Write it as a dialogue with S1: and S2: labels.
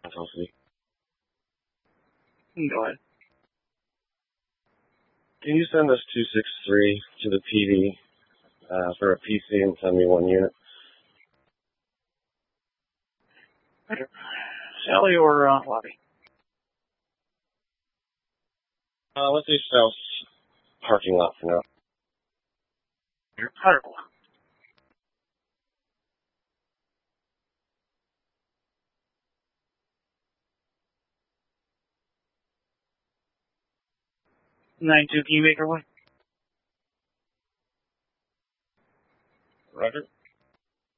S1: Custody.
S2: Go ahead.
S1: Can you send us 263 to the PD for a PC and send me 1 unit?
S2: Sally or lobby?
S1: Let's do south parking lot for now.
S2: Hardcore. Can you make her one?
S1: Roger.